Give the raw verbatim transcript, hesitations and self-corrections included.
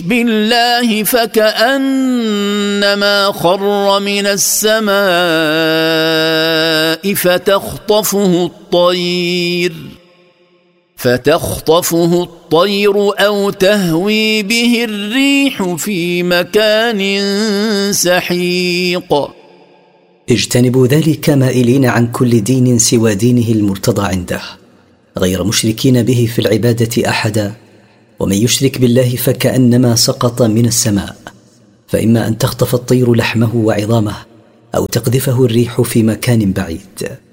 بالله فكأنما خر من السماء فتخطفه الطير فتخطفه الطير أو تهوي به الريح في مكان سحيق. اجتنبوا ذلك مائلين عن كل دين سوى دينه المرتضى عنده، غير مشركين به في العبادة أحدا، ومن يشرك بالله فكأنما سقط من السماء، فإما أن تخطف الطير لحمه وعظامه أو تقذفه الريح في مكان بعيد.